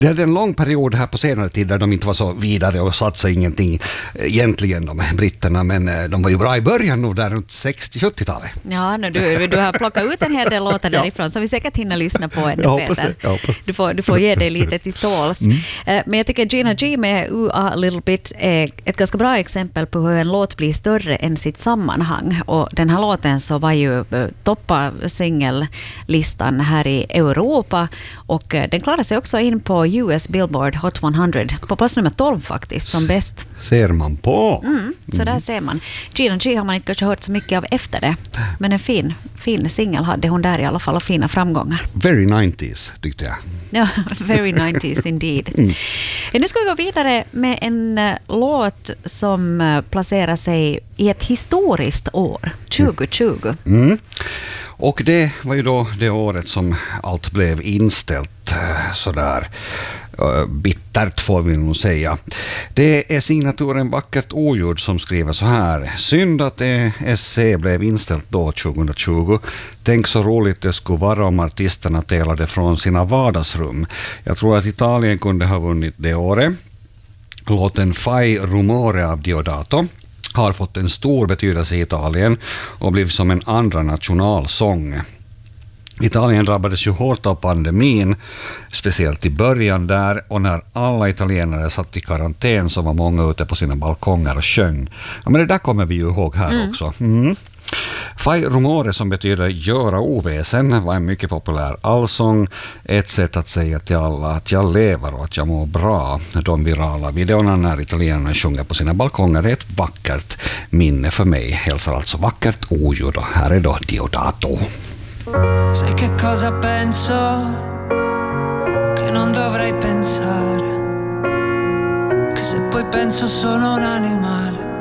Det hade en lång period här på senare tid där de inte var så vidare och satsade ingenting egentligen, de britterna, men de var ju bra i början nog där runt 60-70-talet. Ja, du har plockat ut en hel del låtar därifrån som vi säkert hinner lyssna på ännu, Peter. Du får ge dig lite till tåls. Men jag tycker Gina G med A Little Bit är ett ganska bra exempel på hur en låt blir större än sitt sammanhang. Och den här låten så var ju toppa singellistan här i Europa, och den klarade sig också in på US Billboard Hot 100 på plats nummer 12 faktiskt, som bäst. Ser man på. Så där ser man. Gina G har man inte kanske hört så mycket av efter det, men en fin singel hade hon där i alla fall, och fina framgångar. Very 90s tyckte jag. Ja, very 90s indeed. Nu ska vi gå vidare med en låt som placerar sig i ett historiskt år, 2020. Och det var ju då det året som allt blev inställt sådär bittert, får vi nog säga. Det är signaturen Vackert ogjord som skriver så här: synd att ESC blev inställt då 2020. Tänk så roligt det skulle vara om artisterna delade från sina vardagsrum. Jag tror att Italien kunde ha vunnit det året. Låten Fai Rumore av Diodato har fått en stor betydelse i Italien och blivit som en andra nationalsång. Italien drabbades ju hårt av pandemin, speciellt i början där, och när alla italienare satt i karantän så var många ute på sina balkonger och sjöng. Ja, men det där kommer vi ju ihåg här också. Fai Rumore, som betyder göra oväsen, var en mycket populär allsång. Ett sätt att säga till alla att jag lever och att jag mår bra. De virala videorna när italienarna sjunger på sina balkonger är ett vackert minne för mig. Hälsar alltså Vackert ogjord, och här är då Diodato. Sai che cosa penso? Che non dovrei pensare, che se poi penso sono un animale